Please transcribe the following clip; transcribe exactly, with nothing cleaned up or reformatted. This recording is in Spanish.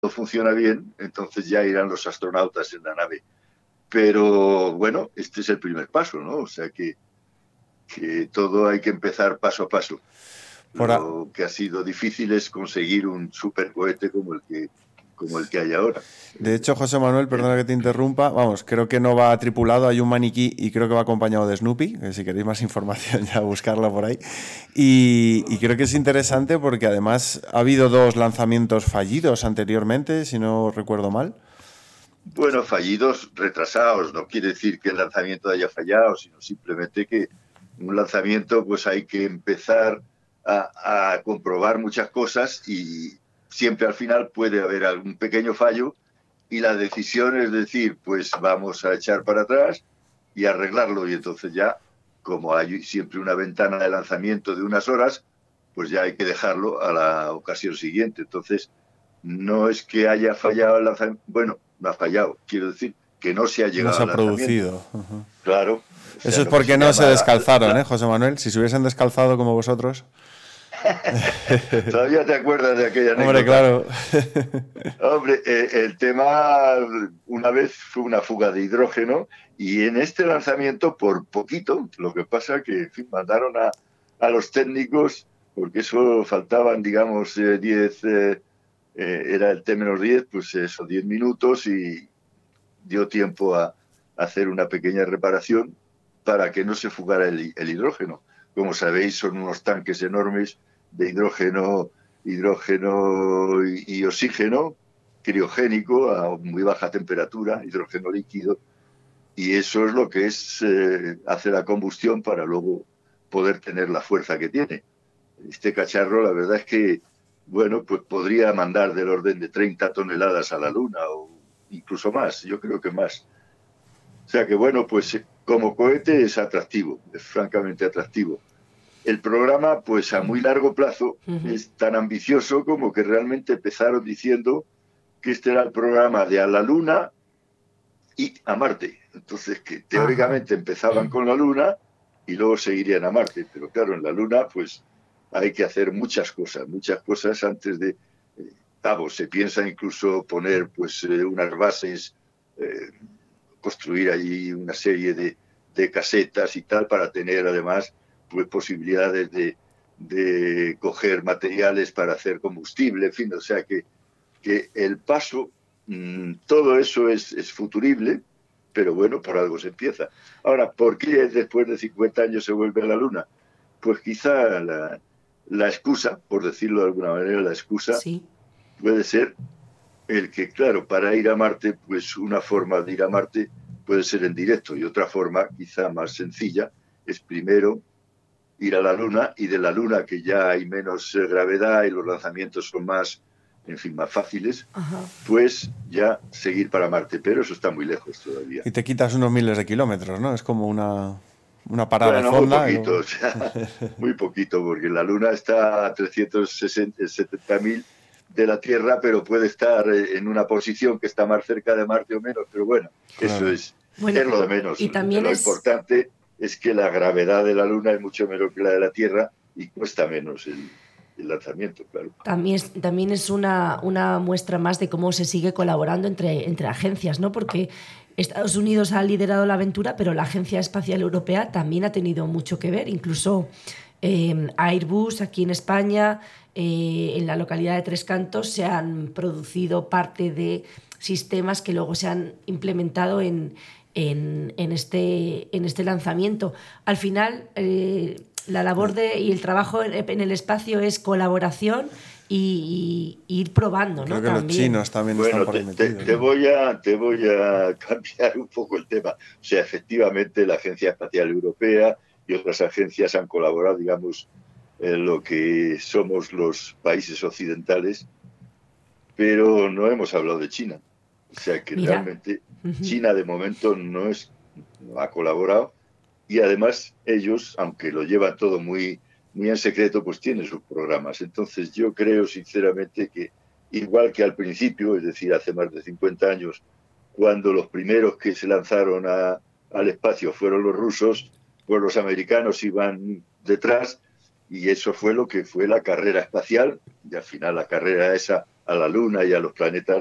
funciona bien, entonces ya irán los astronautas en la nave. Pero bueno, este es el primer paso, ¿no? O sea que, que todo hay que empezar paso a paso. Por a- Lo que ha sido difícil es conseguir un supercohete como el que, como el que hay ahora. De El, hecho, José Manuel, perdona el, que te interrumpa, vamos, creo que no va tripulado, hay un maniquí y creo que va acompañado de Snoopy, que si queréis más información ya buscarla por ahí. Y, y creo que es interesante porque además ha habido dos lanzamientos fallidos anteriormente, si no recuerdo mal. bueno, fallidos, retrasados, no quiere decir que el lanzamiento haya fallado, sino simplemente que un lanzamiento pues hay que empezar a, a comprobar muchas cosas y siempre al final puede haber algún pequeño fallo y la decisión es decir, pues vamos a echar para atrás y arreglarlo y entonces ya, como hay siempre una ventana de lanzamiento de unas horas, pues ya hay que dejarlo a la ocasión siguiente. Entonces, no es que haya fallado el lanzamiento, bueno, no ha fallado, quiero decir que no se ha No se llegado ha al lanzamiento. producido. Ujú. Claro, o sea, Eso es lo que porque se no se llama la, descalzaron, ¿eh, la, José Manuel? Si se hubiesen descalzado como vosotros. ¿Todavía te acuerdas de aquella Hombre, anécdota? claro. Hombre, eh, el tema una vez fue una fuga de hidrógeno y en este lanzamiento por poquito, lo que pasa que en fin, mandaron a, a los técnicos, porque eso faltaban, digamos, eh, diez, eh, eh, era el T menos diez, pues eso, diez minutos y dio tiempo a, a hacer una pequeña reparación para que no se fugara el, el hidrógeno. Como sabéis, son unos tanques enormes de hidrógeno, hidrógeno y, y oxígeno criogénico a muy baja temperatura, hidrógeno líquido, y eso es lo que es eh, hace la combustión para luego poder tener la fuerza que tiene. Este cacharro, la verdad es que, bueno, pues podría mandar del orden de treinta toneladas a la Luna o incluso más, yo creo que más. O sea que, bueno, pues como cohete es atractivo, es francamente atractivo. El programa, pues a muy largo plazo, Ujú. es tan ambicioso como que realmente empezaron diciendo que este era el programa de a la Luna y a Marte. Entonces, que Ajá. teóricamente empezaban con la Luna y luego seguirían a Marte. Pero claro, en la Luna, pues hay que hacer muchas cosas, muchas cosas antes de... Eh, vamos, se piensa incluso poner pues eh, unas bases, eh, construir allí una serie de, de, casetas y tal para tener además pues posibilidades de, de coger materiales para hacer combustible, en fin, o sea que, que el paso, mmm, todo eso es, es futurible, pero bueno, por algo se empieza. Ahora, ¿por qué después de cincuenta años se vuelve a la Luna? Pues quizá la, la excusa, por decirlo de alguna manera, la excusa Sí. puede ser el que, claro, para ir a Marte, pues una forma de ir a Marte puede ser en directo y otra forma, quizá más sencilla, es primero ir a la Luna y de la Luna, que ya hay menos eh, gravedad y los lanzamientos son más, en fin, más fáciles, Ajá. pues ya seguir para Marte, pero eso está muy lejos todavía. Y te quitas unos miles de kilómetros, ¿no? Es como una, una parada Bueno, muy fonda. y poquito, luego- o sea, muy poquito, porque la Luna está a trescientos setenta mil de la Tierra, pero puede estar en una posición que está más cerca de Marte o menos, pero bueno, eso Claro. es, Bueno, es lo de menos. y también Lo es, importante es que la gravedad de la Luna es mucho menor que la de la Tierra y cuesta menos el, el lanzamiento, claro. también es, también es una, una muestra más de cómo se sigue colaborando entre, entre agencias, ¿no? Porque Estados Unidos ha liderado la aventura, pero la Agencia Espacial Europea también ha tenido mucho que ver. Incluso eh, Airbus aquí en España, eh, en la localidad de Tres Cantos, se han producido parte de sistemas que luego se han implementado en, en, en, este, en este lanzamiento. Al final, eh, la labor de, y el trabajo en, en el espacio es colaboración y, y, ir probando, Creo ¿no? que los También. chinos también están Bueno, por ahí te, te, metidos, te, ¿no? voy a, te voy a cambiar un poco el tema. O sea, efectivamente, la Agencia Espacial Europea y otras agencias han colaborado, digamos, en lo que somos los países occidentales, pero no hemos hablado de China. O sea, que Mira. realmente Uh-huh. China de momento no, es, no ha colaborado y además ellos, aunque lo llevan todo muy, muy en secreto, pues tienen sus programas. Entonces yo creo sinceramente que igual que al principio, es decir, hace más de cincuenta años, cuando los primeros que se lanzaron a, al espacio fueron los rusos, pues los americanos iban detrás y eso fue lo que fue la carrera espacial y al final la carrera esa a la Luna y a los planetas